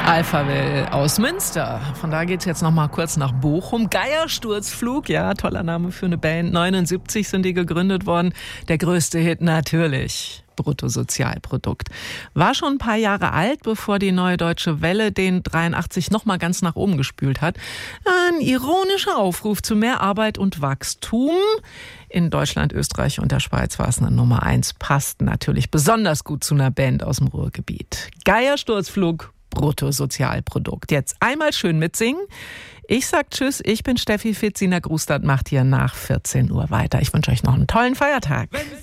Alphaville aus Münster. Von da geht's jetzt noch mal kurz nach Bochum. Geiersturzflug, ja, toller Name für eine Band. 79 sind die gegründet worden. Der größte Hit natürlich. Bruttosozialprodukt. War schon ein paar Jahre alt, bevor die Neue Deutsche Welle den 83 noch mal ganz nach oben gespült hat. Ein ironischer Aufruf zu mehr Arbeit und Wachstum. In Deutschland, Österreich und der Schweiz war es eine Nummer 1. Passt natürlich besonders gut zu einer Band aus dem Ruhrgebiet. Geiersturzflug, Bruttosozialprodukt. Jetzt einmal schön mitsingen. Ich sag Tschüss, ich bin Steffi Fitz. Sina Grustadt macht hier nach 14 Uhr weiter. Ich wünsche euch noch einen tollen Feiertag.